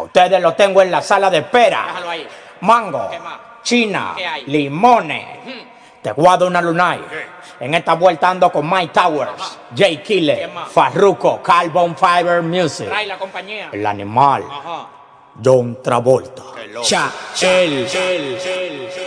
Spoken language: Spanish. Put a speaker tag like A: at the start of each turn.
A: ustedes los tengo en la sala de espera.
B: Déjalo ahí.
A: Mango,
B: ¿Qué más?
A: China,
B: ¿Qué hay?
A: limones. Te guardo una lunay. En esta vuelta ando con Mike Towers, Jay Killer,
B: ¿Quién más?
A: Farruko, Carbon Fiber Music.
B: Trae la compañía.
A: El animal,
B: Ajá.
A: John Travolta.
B: Qué loco.
A: Cha, el.